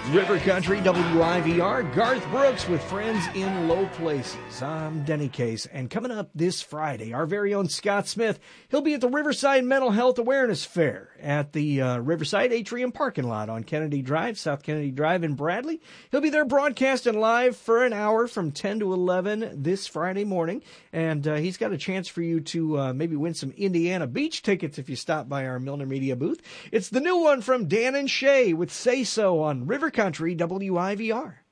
River Country, WIVR, Garth Brooks with Friends in Low Places. I'm Denny Case, and coming up this Friday, our very own Scott Smith, he'll be at the Riverside Mental Health Awareness Fair at the Riverside Atrium parking lot on Kennedy Drive, South Kennedy Drive in Bradley. He'll be there broadcasting live for an hour from 10 to 11 this Friday morning, and he's got a chance for you to maybe win some Indiana Beach tickets if you stop by our Milner Media booth. It's the new one from Dan and Shay with Say So on River Country, WIVR.